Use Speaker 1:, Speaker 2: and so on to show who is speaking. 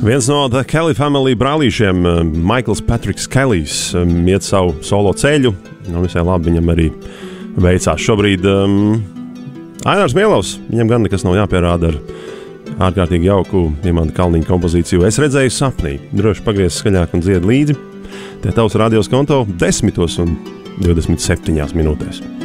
Speaker 1: Viens no The Kelly Family brālīšiem, Maikls Patriks Kellijs, iet savu solo ceļu. Visai labi viņam arī veicās šobrīd. Ainārs Mielovs, viņam gan nekas nav jāpierāda ar ārkārtīgi jauku Imanta Kalniņa kompozīciju. Es redzēju sapnī. Droši pagriez skaļāk un dzied līdzi. Te tavs radios konto 10:27 minūtēs.